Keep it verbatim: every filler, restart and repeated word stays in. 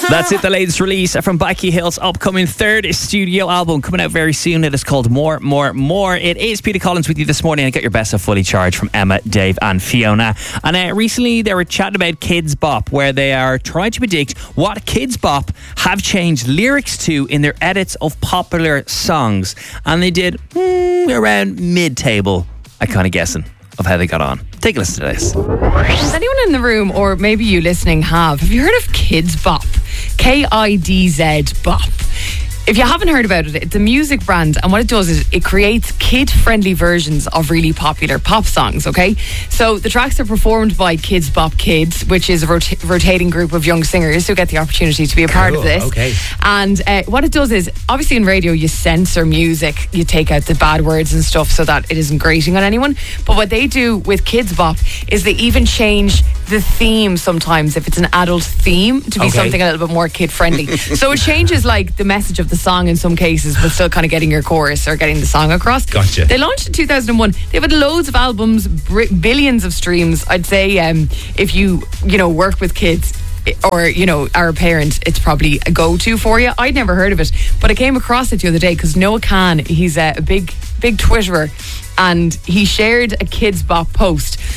That's it, the latest release from Becky Hill's upcoming third studio album coming out very soon. It is called More, More, More. It is Peter Collins with you this morning. I got your best of Fully Charged from Emma, Dave and Fiona. And uh, recently they were chatting about Kids Bop, where they are trying to predict what Kids Bop have changed lyrics to in their edits of popular songs. And they did hmm, around mid-table, I kind of guessing, of how they got on. Take a listen to this. Does anyone in the room, or maybe you listening, have have you heard of Kids Bop? K I D Z Bop. If you haven't heard about it, it's a music brand, and what it does is it creates kid-friendly versions of really popular pop songs, okay? So the tracks are performed by Kids Bop Kids, which is a rota- rotating group of young singers who get the opportunity to be a part Cool, of this. okay. And uh, what it does is, obviously in radio, you censor music, you take out the bad words and stuff so that it isn't grating on anyone. But what they do with Kids Bop is they even change the theme sometimes, if it's an adult theme, to be Okay. something a little bit more kid-friendly. So it changes like the message of the song in some cases, but still kind of getting your chorus or getting the song across. Gotcha. They launched in two thousand one. They've had loads of albums, br- billions of streams. I'd say um, if you, you know, work with kids or, you know, are a parent, it's probably a go-to for you. I'd never heard of it, but I came across it the other day because Noah Khan, he's a big, big Twitterer, and he shared a Kids Bop post